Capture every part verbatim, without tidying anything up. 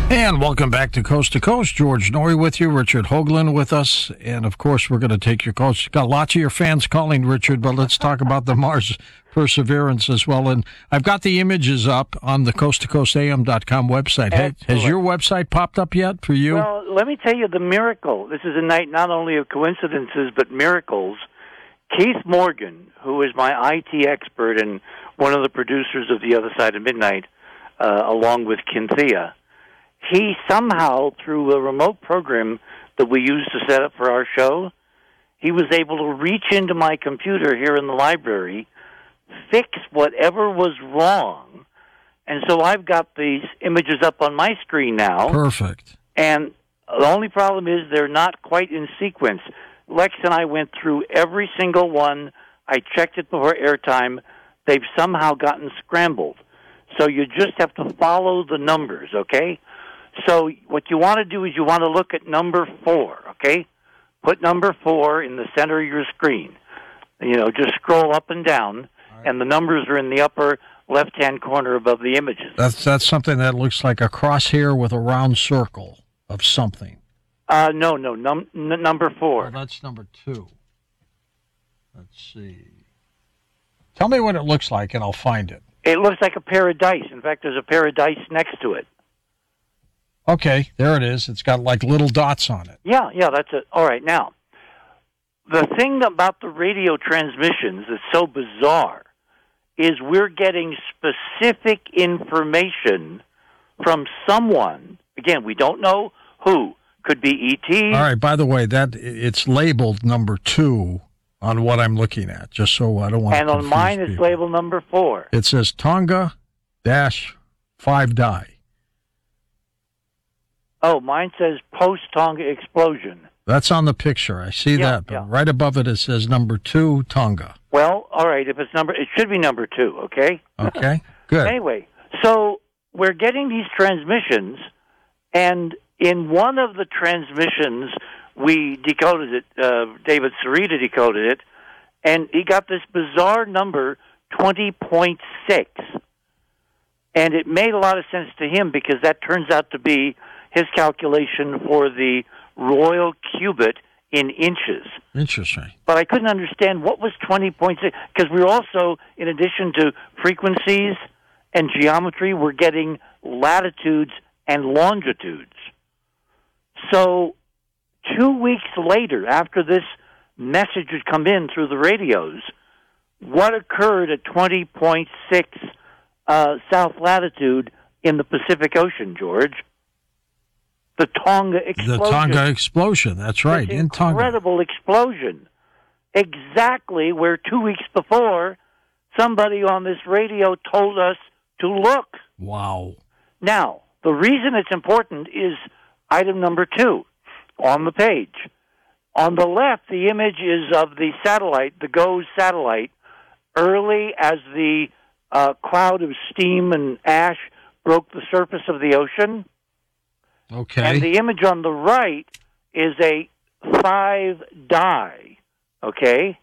And welcome back to Coast to Coast. George Noory with you, Richard Hoagland with us, and of course we're going to take your calls. Got lots of your fans calling, Richard, but let's talk about the Mars Perseverance as well. And I've got the images up on the coast to coast a m dot com website. Hey, has your website popped up yet for you? Well, let me tell you the miracle. This is a night not only of coincidences but miracles. Keith Morgan, who is my I T expert and one of the producers of The Other Side of Midnight, uh, along with Kinthea, he somehow, through a remote program that we used to set up for our show, he was able to reach into my computer here in the library, fix whatever was wrong, and so I've got these images up on my screen now. Perfect. And the only problem is they're not quite in sequence. Lex and I went through every single one. I checked it before airtime. They've somehow gotten scrambled. So you just have to follow the numbers, okay? So what you want to do is you want to look at number four, okay? Put number four in the center of your screen. You know, just scroll up and down, right, and the numbers are in the upper left-hand corner above the images. That's that's something that looks like a crosshair with a round circle of something. Uh, no, no, num- n- number four. Oh, that's number two. Let's see. Tell me what it looks like, and I'll find it. It looks like a pair of dice. In fact, there's a pair of dice next to it. Okay, there it is. It's got like little dots on it. Yeah, yeah, that's it. All right, now, the thing about the radio transmissions that's so bizarre is we're getting specific information from someone. Again, we don't know who. Could be E T. All right, by the way, that it's labeled number two on what I'm looking at, just so I don't want to And on mine, it's people. labeled number four. It says Tonga dash five die. Oh, mine says post-Tonga explosion. That's on the picture. I see Yeah, that. But yeah. right above it, it says number two, Tonga. Well, all right, if it's number, it should be number two, okay? Okay, good. Anyway, so we're getting these transmissions, and in one of the transmissions, we decoded it, uh, David Sarita decoded it, and he got this bizarre number, twenty point six. And it made a lot of sense to him because that turns out to be his calculation for the royal cubit in inches. Interesting. But I couldn't understand what was twenty point six, because we were also, in addition to frequencies and geometry, we're getting latitudes and longitudes. So two weeks later, after this message had come in through the radios, what occurred at twenty point six uh, south latitude in the Pacific Ocean, George? The Tonga explosion. The Tonga explosion, that's right, This in Tonga. incredible explosion. Exactly where two weeks before, somebody on this radio told us to look. Wow. Now, the reason it's important is item number two on the page. On the left, the image is of the satellite, the GOES satellite, early as the uh, cloud of steam and ash broke the surface of the ocean. Okay. And the image on the right is a five die, okay?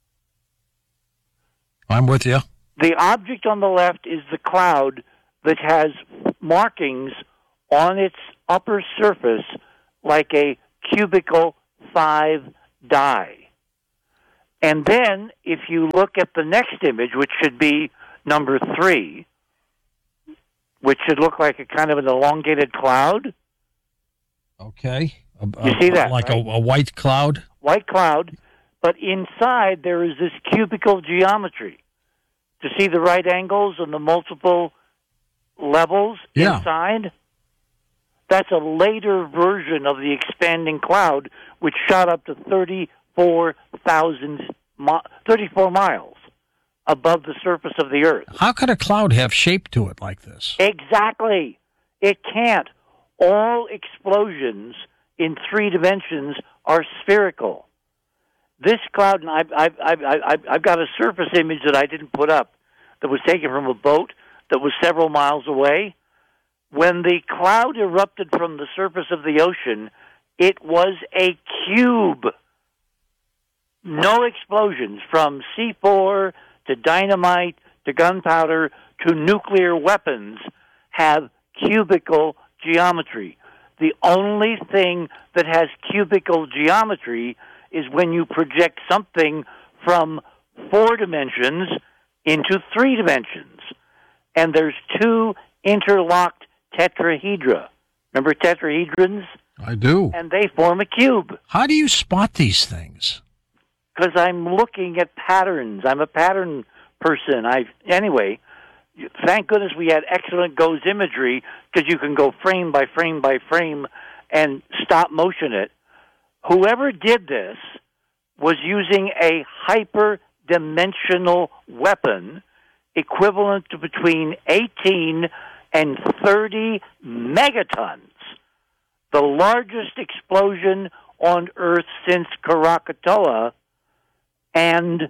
I'm with you. The object on the left is the cloud that has markings on its upper surface like a cubical five die. And then, if you look at the next image, which should be number three, which should look like a kind of an elongated cloud. Okay. A, You a- see that, Like right? a, a white cloud? White cloud, but inside there is this cubical geometry. To see the right angles and the multiple levels Yeah. inside, that's a later version of the expanding cloud, which shot up to thirty-four thousand, mi- thirty-four miles above the surface of the Earth. How could a cloud have shape to it like this? Exactly. It can't. All explosions in three dimensions are spherical. This cloud, and I've, I've, I've, I've, I've got a surface image that I didn't put up that was taken from a boat that was several miles away. When the cloud erupted from the surface of the ocean, it was a cube. No explosions, from C four to dynamite to gunpowder to nuclear weapons, have cubical geometry. The only thing that has cubical geometry is when you project something from four dimensions into three dimensions. And there's two interlocked tetrahedra. Remember tetrahedrons? I do. And they form a cube. How do you spot these things? Because I'm looking at patterns. I'm a pattern person. I Anyway, thank goodness we had excellent G O E S imagery, because you can go frame by frame by frame and stop motion it. Whoever did this was using a hyperdimensional weapon equivalent to between eighteen and thirty megatons, the largest explosion on Earth since Krakatoa, and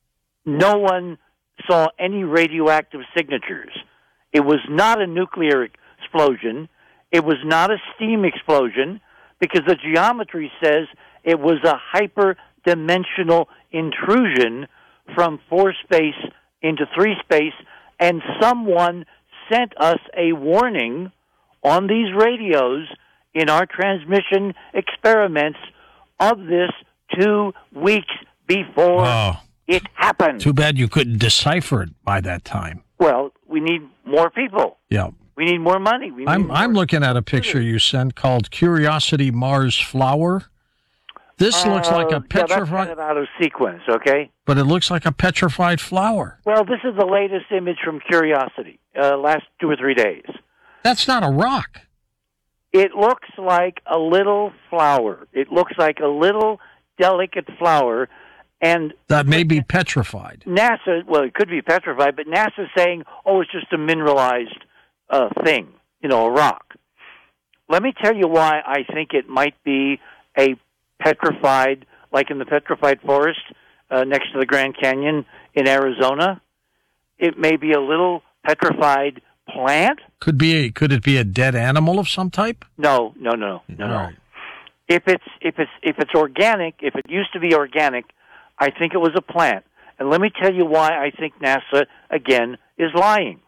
no one saw any radioactive signatures. It was not a nuclear explosion. It was not a steam explosion, because the geometry says it was a hyperdimensional intrusion from four space into three space, and someone sent us a warning on these radios in our transmission experiments of this two weeks before Oh, it happened. too bad you couldn't decipher it by that time. Well, we need more people. Yeah. We need more money. We need I'm more. I'm looking at a picture you sent called Curiosity Mars Flower. This looks like Uh, a yeah, that's petrified, kind of out of sequence, okay? but it looks like a petrified flower. Well, this is the latest image from Curiosity, uh, last two or three days. That's not a rock. It looks like a little flower. It looks like a little delicate flower, and That may be petrified. NASA, well, it could be petrified, but NASA's saying, oh, it's just a mineralized uh, thing, you know, a rock. Let me tell you why I think it might be a petrified, like in the petrified forest uh, next to the Grand Canyon in Arizona. It may be a little petrified plant. Could be a, could it be a dead animal of some type? No, no, no, no, All no. right. If it's if it's if it's organic, if it used to be organic, I think it was a plant. And let me tell you why I think NASA again is lying.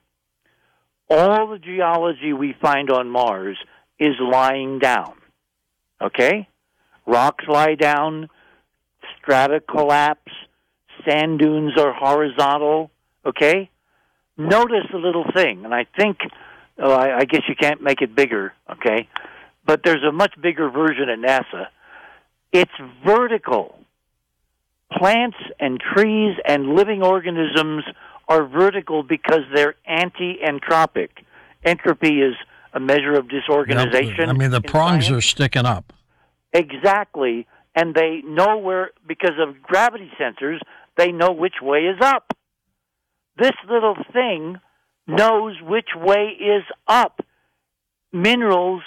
All the geology we find on Mars is lying down. Okay? Rocks lie down, strata collapse, sand dunes are horizontal. Okay? Notice a little thing, and I think, oh, I, I guess you can't make it bigger, okay? But there's a much bigger version at NASA. It's vertical. Plants and trees and living organisms are vertical because they're anti-entropic. Entropy is a measure of disorganization. Yep. I mean, the in prongs science. are sticking up. Exactly. And they know where, because of gravity sensors, they know which way is up. This little thing knows which way is up. Minerals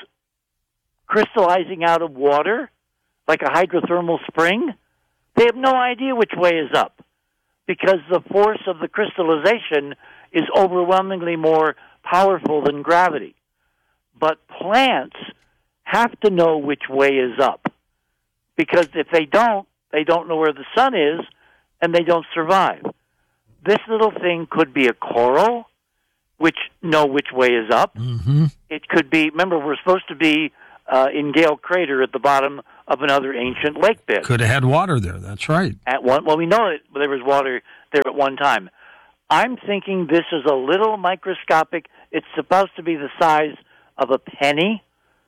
crystallizing out of water, like a hydrothermal spring, they have no idea which way is up, because the force of the crystallization is overwhelmingly more powerful than gravity. But plants have to know which way is up, because if they don't, they don't know where the sun is, and they don't survive. This little thing could be a coral, which know which way is up. Mm-hmm. It could be, remember, we're supposed to be uh, in Gale Crater at the bottom of another ancient lake bed. Could have had water there. That's right. At one, well, we know that there was water there at one time. I'm thinking this is a little microscopic. It's supposed to be the size of a penny.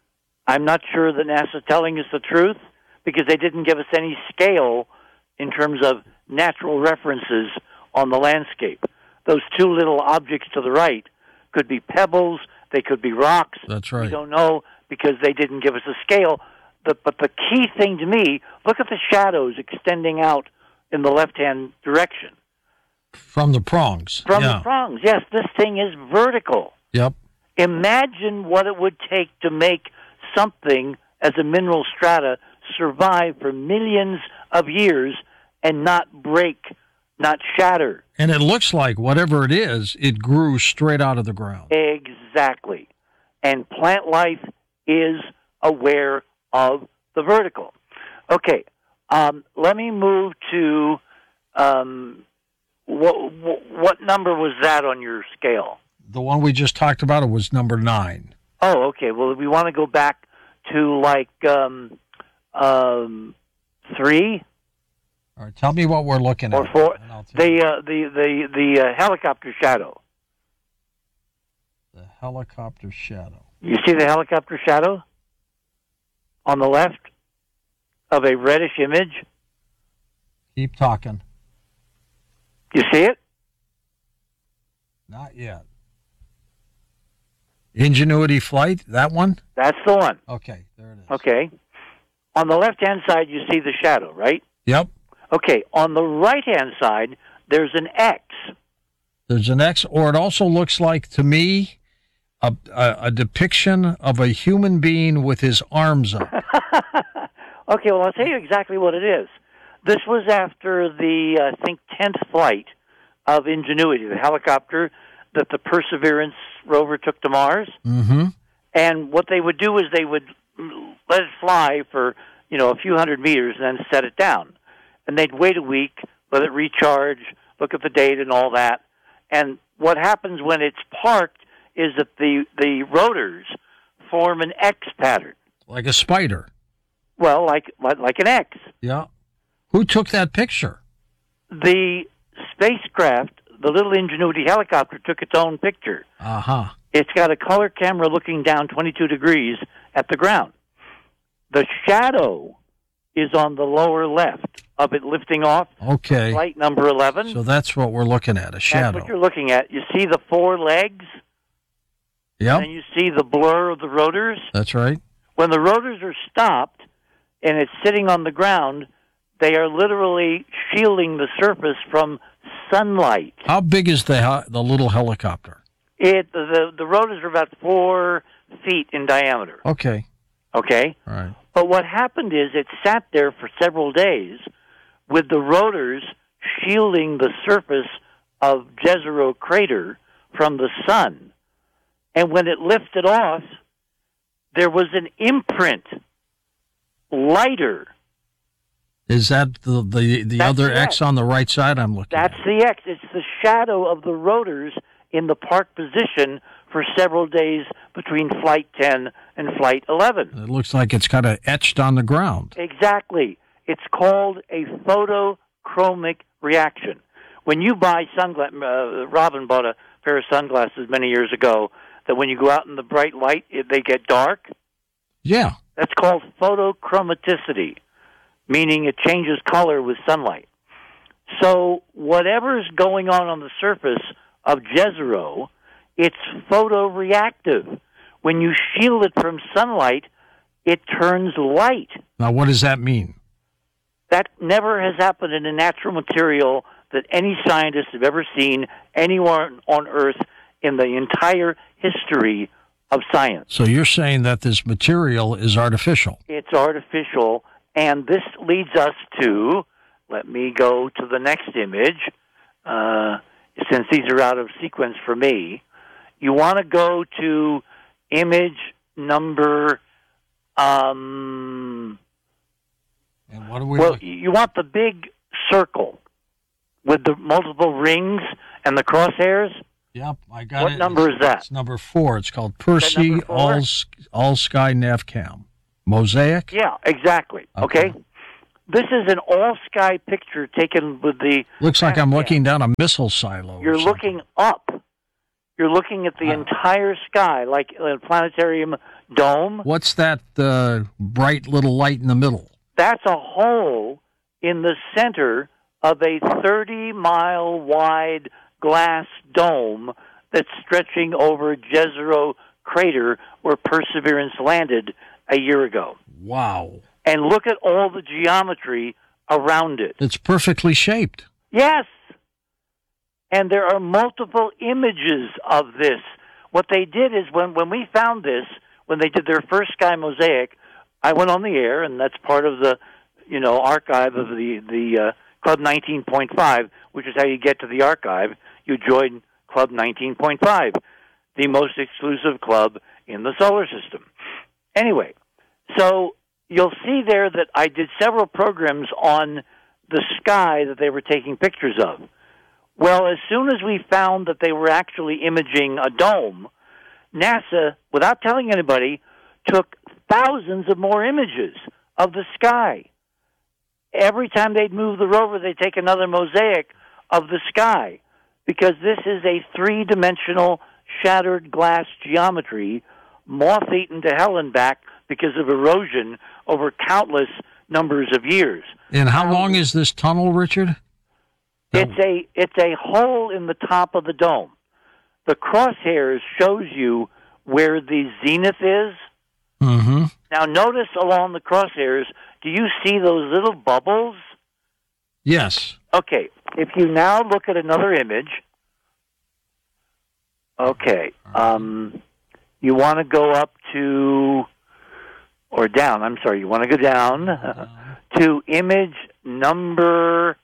I'm not sure that NASA's telling us the truth, because they didn't give us any scale in terms of natural references on the landscape. Those two little objects to the right could be pebbles, they could be rocks. That's right. We don't know because they didn't give us a scale. The, but the key thing to me, look at the shadows extending out in the left-hand direction. From the prongs. From yeah. the prongs, yes, this thing is vertical. Yep. Imagine what it would take to make something as a mineral strata survive for millions of years and not break, not shatter. And it looks like whatever it is, it grew straight out of the ground. Exactly. And plant life is aware of the vertical. Okay, um, let me move to um, what, what number was that on your scale? The one we just talked about, it was number nine. Oh, okay. Well, we want to go back to like um, um, three All right, tell me what we're looking or at. four. and I'll tell you. The uh, the the the uh, helicopter shadow. The helicopter shadow. You see the helicopter shadow on the left of a reddish image? Keep talking. You see it? Not yet. Ingenuity Flight, that one? That's the one. Okay, there it is. Okay. On the left-hand side, you see the shadow, right? Yep. Okay. On the right-hand side, there's an X. There's an X, or it also looks like, to me, a, a, a depiction of a human being with his arms up. Okay, well, I'll tell you exactly what it is. This was after the, uh, I think, tenth flight of Ingenuity, the helicopter that the Perseverance rover took to Mars. Mm-hmm. And what they would do is they would let it fly for, you know, a few hundred meters and then set it down. And they'd wait a week, let it recharge, look at the data and all that. And what happens when it's parked is that the, the rotors form an X pattern. Like a spider. Well, like like, like an X. Yeah. Who took that picture? The spacecraft, the little Ingenuity helicopter, took its own picture. Uh-huh. It's got a color camera looking down twenty-two degrees at the ground. The shadow is on the lower left of it lifting off. Okay. Flight number eleven. So that's what we're looking at, a shadow. That's what you're looking at. You see the four legs, Yep, and you see the blur of the rotors. that's right. When the rotors are stopped and it's sitting on the ground, they are literally shielding the surface from sunlight. How big is the hel- the little helicopter? It the the rotors are about four feet in diameter. Okay. Okay, All right. but what happened is it sat there for several days with the rotors shielding the surface of Jezero crater from the sun, and when it lifted off, there was an imprint, lighter. Is that the the, the That's other the X X. on the right side I'm looking That's at? the X. It's the shadow of the rotors in the park position for several days between Flight ten and Flight eleven. It looks like it's kind of etched on the ground. Exactly. It's called a photochromic reaction. When you buy sunglasses, uh, Robin bought a pair of sunglasses many years ago that when you go out in the bright light, it, they get dark. Yeah. That's called photochromaticity, meaning it changes color with sunlight. So whatever's going on on the surface of Jezero, it's photoreactive. When you shield it from sunlight, it turns light. Now, what does that mean? That never has happened in a natural material that any scientists have ever seen anywhere on Earth in the entire history of science. So you're saying that this material is artificial? It's artificial, and this leads us to, let me go to the next image, uh, since these are out of sequence for me. You want to go to image number, um, And what do we well, look- you want the big circle with the multiple rings and the crosshairs. Yep, I got What it. number It's- is that? It's number four. It's called Percy number four? All, All Sky Navcam. Mosaic? Yeah, exactly. Okay. Okay. This is an all-sky picture taken with the... Looks like I'm Navcam. looking down a missile silo. or You're something. looking up. You're looking at the Uh, entire sky, like a planetarium dome. What's that uh, bright little light in the middle? That's a hole in the center of a thirty-mile wide glass dome that's stretching over Jezero crater where Perseverance landed a year ago. Wow. And look at all the geometry around it. It's perfectly shaped. Yes. And there are multiple images of this. What they did is when, when we found this, when they did their first sky mosaic, I went on the air, and that's part of the, you know, archive of the, the uh, Club nineteen point five, which is how you get to the archive. You join Club nineteen point five, the most exclusive club in the solar system. Anyway, so you'll see there that I did several programs on the sky that they were taking pictures of. Well, as soon as we found that they were actually imaging a dome, NASA, without telling anybody, took thousands of more images of the sky. Every time they'd move the rover, they'd take another mosaic of the sky, because this is a three-dimensional shattered glass geometry, moth-eaten to hell and back because of erosion over countless numbers of years. And how long is this tunnel, Richard? It's a it's a hole in the top of the dome. The crosshairs shows you where the zenith is. Mm-hmm. Now, notice along the crosshairs, do you see those little bubbles? Yes. Okay, if you now look at another image, okay, um, you want to go up to, or down, I'm sorry, you want to go down uh, to image number,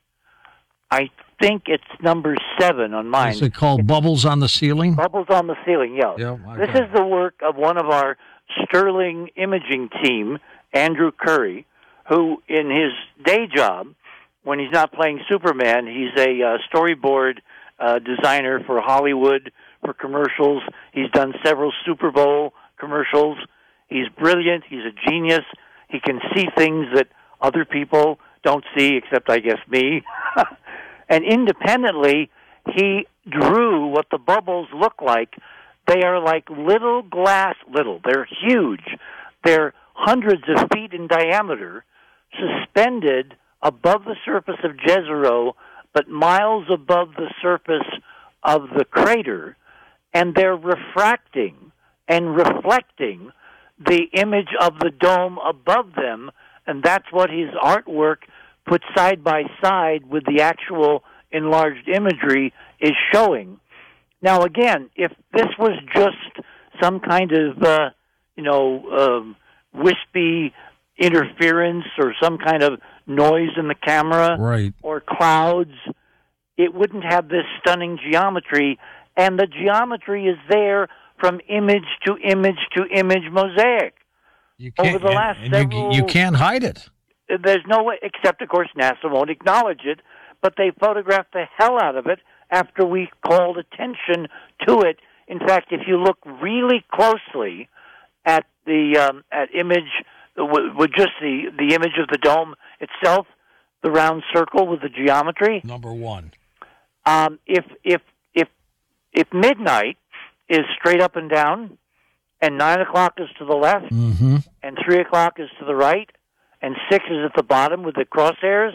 I think it's number seven on mine. Is it called Bubbles on the Ceiling? Bubbles on the Ceiling, yeah. Yeah, this is the work of one of our sterling imaging team, Andrew Curry, who in his day job, when he's not playing Superman, he's a uh, storyboard uh, designer for Hollywood, for commercials. He's done several Super Bowl commercials. He's brilliant. He's a genius. He can see things that other people don't see, except, I guess, me. And independently, he drew what the bubbles look like. They are like little glass, little. They're huge. They're hundreds of feet in diameter, suspended above the surface of Jezero, but miles above the surface of the crater, and they're refracting and reflecting the image of the dome above them, and that's what his artwork put side by side with the actual enlarged imagery is showing. Now, again, if this was just some kind of, uh, you know, um, wispy interference or some kind of noise in the camera, right, or clouds, it wouldn't have this stunning geometry, and the geometry is there from image to image to image mosaic. You can't, over the last and several... you, you can't hide it. There's no way, except, of course, NASA won't acknowledge it, but they photographed the hell out of it after we called attention to it. In fact, if you look really closely at the um, at image, with, with just the, the image of the dome itself, the round circle with the geometry. Number one. Um, if if if if midnight is straight up and down, and nine o'clock is to the left, mm-hmm. and three o'clock is to the right, and six is at the bottom with the crosshairs,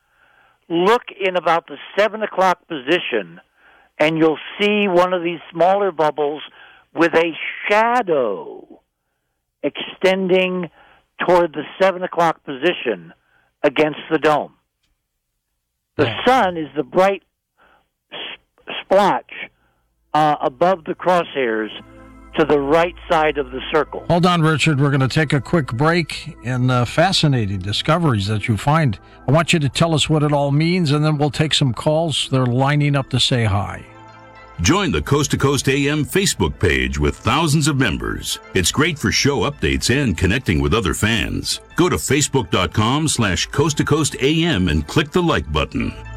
look in about the seven o'clock position, and you'll see one of these smaller bubbles with a shadow extending toward the seven o'clock position against the dome. The Yeah. sun is the bright sp- splotch uh, above the crosshairs to the right side of the circle. Hold on, Richard. We're going to take a quick break and uh, fascinating discoveries that you find. I want you to tell us what it all means, and then we'll take some calls. They're lining up to say hi. Join the Coast to Coast A M Facebook page with thousands of members. It's great for show updates and connecting with other fans. Go to facebook.com slash Coast to Coast AM and click the like button.